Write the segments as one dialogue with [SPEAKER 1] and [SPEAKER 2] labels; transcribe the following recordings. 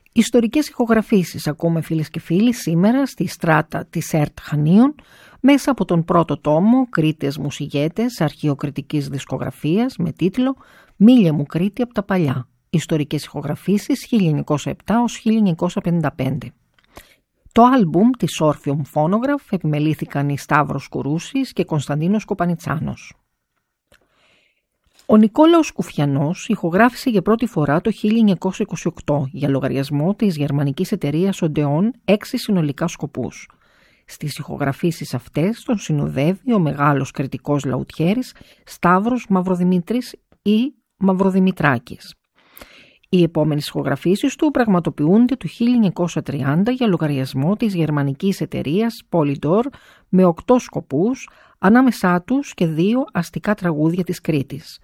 [SPEAKER 1] Ιστορικές ηχογραφήσεις ακούμε, φίλες και φίλοι, σήμερα στη στράτα της ΕΡΤ Χανίων μέσα από τον πρώτο τόμο «Κρήτες μουσιγέτες αρχαιοκριτικής δισκογραφίας» με τίτλο «Μίλια μου Κρήτη από τα παλιά. Ιστορικές ηχογραφήσεις 1907-1955». Το άλμπουμ της Orpheum Phonograph επιμελήθηκαν οι Σταύρος Κουρούσης και Κωνσταντίνος Κοπανιτσάνος. Ο Νικόλαος Κουφιανός ηχογράφησε για πρώτη φορά το 1928 για λογαριασμό της γερμανικής εταιρείας Odeon 6 συνολικά σκοπούς. Στις ηχογραφήσεις αυτές τον συνοδεύει ο μεγάλος κριτικός λαουτιέρης Σταύρος Μαυροδημήτρης ή Μαυροδημητράκης. Οι επόμενες ηχογραφήσεις του πραγματοποιούνται το 1930 για λογαριασμό της γερμανικής εταιρείας Polydor με 8 σκοπούς, ανάμεσά τους και 2 αστικά τραγούδια της Κρήτης,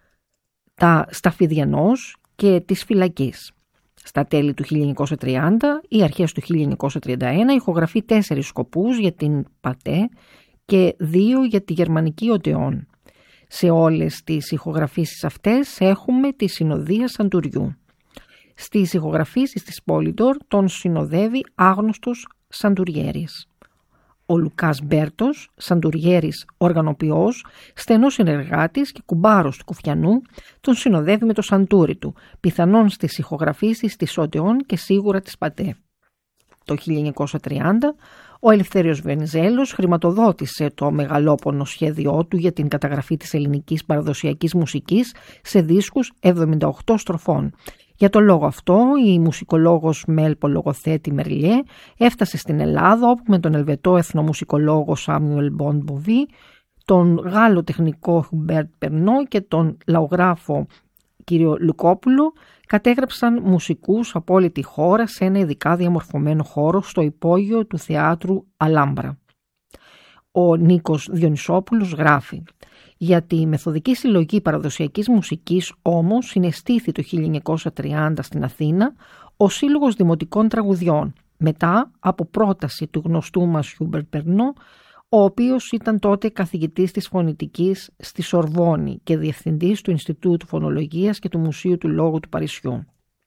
[SPEAKER 1] τα Σταφιδιανός και της Φυλακής. Στα τέλη του 1930 ή αρχές του 1931 ηχογραφεί 4 σκοπούς για την Πατέ και 2 για τη γερμανική Odeon. Σε όλες τις ηχογραφήσεις αυτές έχουμε τη συνοδεία Σαντουριού. Στις ηχογραφήσεις της Polydor τον συνοδεύει άγνωστος Σαντουριέρης. Ο Λουκάς Μπέρτος, Σαντουριέρης οργανοποιός, στενός συνεργάτης και κουμπάρος του Κουφιανού, τον συνοδεύει με το σαντούρι του, πιθανόν στις ηχογραφήσεις της Odeon και σίγουρα της Πατέ. Το 1930 ο Ελευθέριος Βενιζέλος χρηματοδότησε το μεγαλόπονο σχέδιό του για την καταγραφή της ελληνικής παραδοσιακής μουσικής σε δίσκους 78 στροφών. Για το λόγο αυτό η μουσικολόγος Μέλπο Λογοθέτη Μερλιέ έφτασε στην Ελλάδα, όπου με τον Ελβετό εθνομουσικολόγο Σάμιουελ Μποντ Μποβί, τον Γάλλο τεχνικό Χουμπέρτ Περνό και τον λαογράφο κύριο Λουκόπουλο κατέγραψαν μουσικούς από όλη τη χώρα σε ένα ειδικά διαμορφωμένο χώρο στο υπόγειο του θεάτρου Αλάμπρα. Ο Νίκος Διονυσόπουλος γράφει: «Για τη μεθοδική συλλογή παραδοσιακής μουσικής όμως συναισθήθη το 1930 στην Αθήνα ο Σύλλογος Δημοτικών Τραγουδιών, μετά από πρόταση του γνωστού μας Χιούμπερτ Περνό, ο οποίος ήταν τότε καθηγητής της φωνητικής στη Σορβόνη και διευθυντής του Ινστιτούτου Φωνολογίας και του Μουσείου του Λόγου του Παρισιού.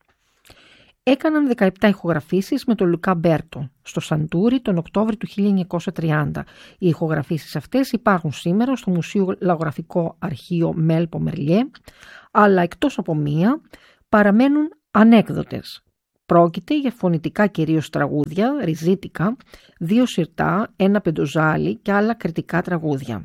[SPEAKER 1] Έκαναν 17 ηχογραφήσεις με τον Λουκά Μπέρτο στο Σαντούρι τον Οκτώβρη του 1930. Οι ηχογραφήσεις αυτές υπάρχουν σήμερα στο Μουσείο Λαογραφικό Αρχείο Μέλπο Μερλιέ, αλλά εκτός από μία παραμένουν ανέκδοτες. Πρόκειται για φωνητικά κυρίως τραγούδια, ριζίτικα, 2 σιρτά, 1 πεντοζάλι και άλλα κριτικά τραγούδια.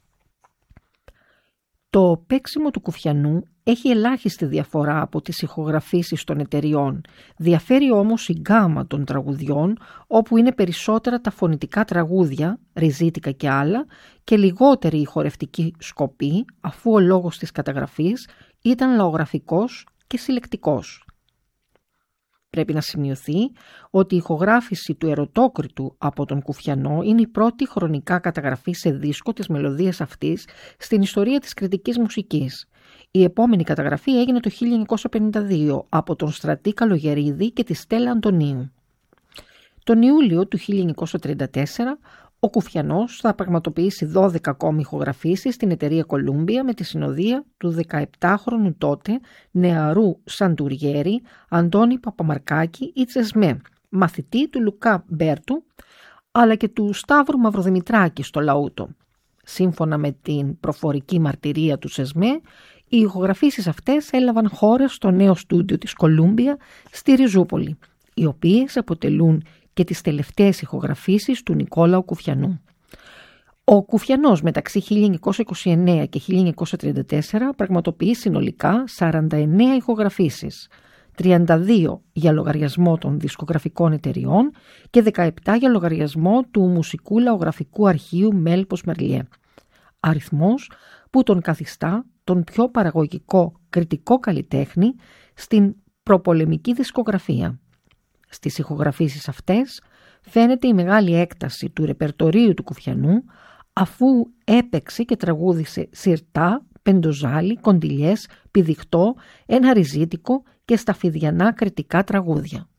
[SPEAKER 1] Το παίξιμο του Κουφιανού έχει ελάχιστη διαφορά από τις ηχογραφήσεις των εταιριών. Διαφέρει όμως η γκάμα των τραγουδιών, όπου είναι περισσότερα τα φωνητικά τραγούδια, ριζίτικα και άλλα, και λιγότερη η χορευτική σκοπή, αφού ο λόγος της καταγραφής ήταν λαογραφικός και συλλεκτικός. Πρέπει να σημειωθεί ότι η ηχογράφηση του Ερωτόκριτου από τον Κουφιανό είναι η πρώτη χρονικά καταγραφή σε δίσκο της μελωδίας αυτής στην ιστορία της κριτικής μουσικής. Η επόμενη καταγραφή έγινε το 1952 από τον Στρατή Καλογερίδη και τη Στέλλα Αντωνίου. Τον Ιούλιο του 1934 ο Κουφιανός θα πραγματοποιήσει 12 ακόμη ηχογραφήσεις στην εταιρεία Κολούμπια με τη συνοδεία του 17χρονου τότε νεαρού Σαντουριέρη Αντώνη Παπαμαρκάκη ή Τσεσμέ, μαθητή του Λουκά Μπέρτου, αλλά και του Σταύρου Μαυροδημητράκη στο Λαούτο. Σύμφωνα με την προφορική μαρτυρία του Τσεσμέ, οι ηχογραφήσεις αυτές έλαβαν χώρα στο νέο στούντιο της Κολούμπια στη Ριζούπολη, οι οποίες αποτελούν και τις τελευταίες ηχογραφήσεις του Νικόλαου Κουφιανού. Ο Κουφιανός μεταξύ 1929 και 1934 πραγματοποιεί συνολικά 49 ηχογραφήσεις, 32 για λογαριασμό των δισκογραφικών εταιριών και 17 για λογαριασμό του Μουσικού Λαογραφικού Αρχείου Μέλπος Μερλιέ. Αριθμός που τον καθιστά τον πιο παραγωγικό κριτικό καλλιτέχνη στην προπολεμική δισκογραφία. Στις ηχογραφήσεις αυτές φαίνεται η μεγάλη έκταση του ρεπερτορίου του Κουφιανού, αφού έπαιξε και τραγούδισε σιρτά, πεντοζάλι, κοντιλιές, πηδιχτό, ένα ριζίτικο και σταφιδιανά κριτικά τραγούδια.